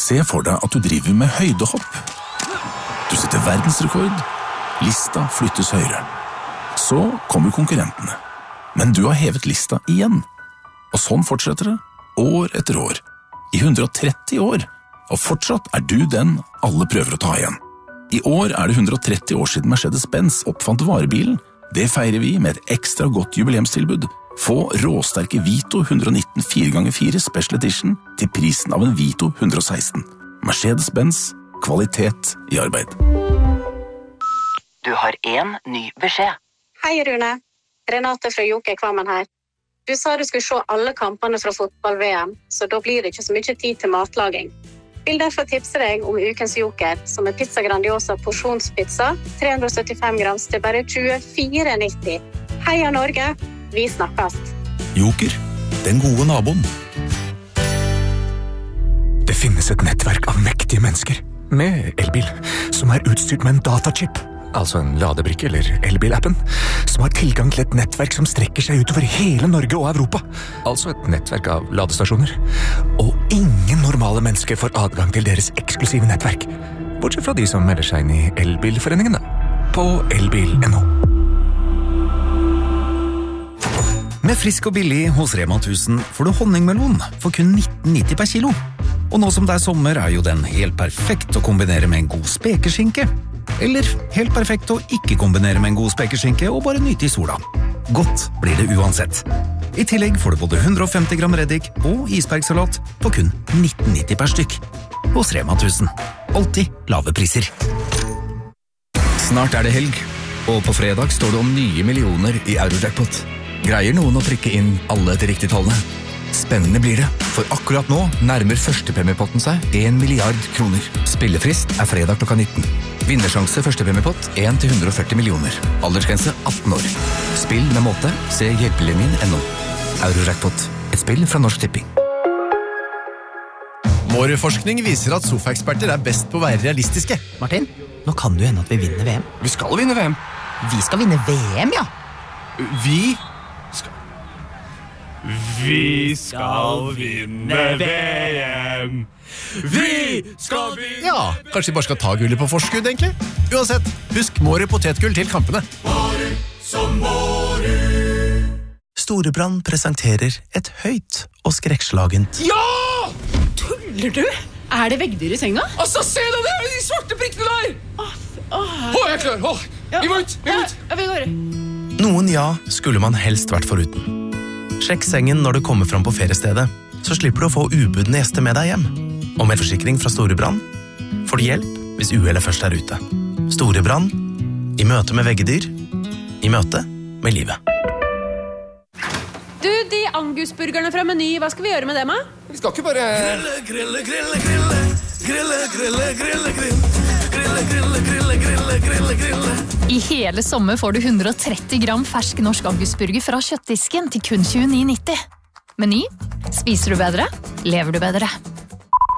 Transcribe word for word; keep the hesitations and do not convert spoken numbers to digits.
Se for deg at du driver med høydehopp. Du setter verdensrekord. Lista flyttes høyere. Så kommer konkurrentene. Men du har hevet lista igjen. Og sånn fortsetter det, år etter år. I hundre og tretti år. Og fortsatt er du den alle prøver å ta igjen. I år er det hundre og tretti år siden Mercedes-Benz oppfant varebilen. Det feirer vi med et ekstra godt jubileumstilbud. Få råsterke Vito hundre og nitten fire ganger fire Special Edition til prisen av en Vito hundre og seksten. Mercedes-Benz, kvalitet i arbeid. Du har en ny beskjed. Hei Rune, Renate fra Joker Kvammen her. Du sa du skulle se alle kampene fra fotball-V M, så da blir det ikke så mye tid til matlaging. Vil derfor tipse deg om ukens Joker, som er Pizza Grandiosa porsjonspizza, tre hundre og syttifem grams til bare tjuefire nitti. Heia Norge! Vi snakkes. Joker, den gode naboen. Det finnes et nettverk av mektige mennesker med elbil som er utstyrt med en datachip, altså en ladebrikke eller elbilappen, som har tilgang til et nettverk som strekker seg utover hele Norge og Europa. Altså et nettverk av ladestasjoner. Og ingen normale mennesker får adgang til deres eksklusive nettverk, bortsett fra de som melder seg inn i elbilforeningen da, på elbil punktum no. Med frisk og billig hos Rema tusen får du honningmelon for kun nitten nitti per kilo. Og nå som det er sommer er jo den helt perfekt å kombinere med en god spekeskinke. Eller helt perfekt å ikke kombinere med en god spekeskinke og bare nyte i sola. Godt blir det uansett. I tillegg får du både hundre og femti gram reddik og isbergsalat på kun nitten nitti per stykk. Hos Rema tusen. Alltid lave priser. Snart er det helg, og på fredag står det om nye millioner i Eurojackpot. Greier noen å trykke inn alle til riktige tallene? Spennende blir det, for akkurat nå nærmer førstepremiepotten seg en milliard kroner. Spillefrist er fredag klokka nitten. Vinnersjanse førstepremiepott en til hundre og førti millioner. Aldersgrense atten år. Spill med måte, se hjelpelinjen punktum no. Eurojackpot, et spill fra Norsk Tipping. Vår forskning viser at sofaeksperter er best på å være realistiske. Martin, nå kan det jo hende at vi vinner V M. Vi skal vinne V M. Vi skal vinne V M, ja. Vi... Vi skal vinne V M. Vi skal vinne. Ja, kanskje vi bare skal ta gullet på forskudd, egentlig. Uansett, husk Mårud potetgull til kampene. Mårud, så Mårud. Storebrand presenterer et høyt og skrekkslagent. Ja! Tuller du? Er det veggdyr i senga? Altså, se deg der, de svarte prikkene der! Åh, åh. Å, jeg er klar, åh. Vi må ut, vi må ut. Ja, vi går. Noen ja skulle man helst vært foruten. Sjekk sengen når du kommer fram på feriestedet, så slipper du å få ubudne gjester med deg hjem. Og med forsikring fra Storebrand får du hjelp hvis uhellet først er ute. Storebrand, i møte med veggedyr, i møte med livet. Du, de angusburgerne fra Meny, hva skal vi gjøre med dem, da? Vi skal ikke bare... Grille, grille, grille, grille, grille, grille, grille, grille, grille, grille, grille, grille, grille, grille. I hele sommer får du hundre og tretti gram fersk norsk angusburger fra kjøttdisken til kun tjueni nitti. Meny. Spiser du bedre, lever du bedre.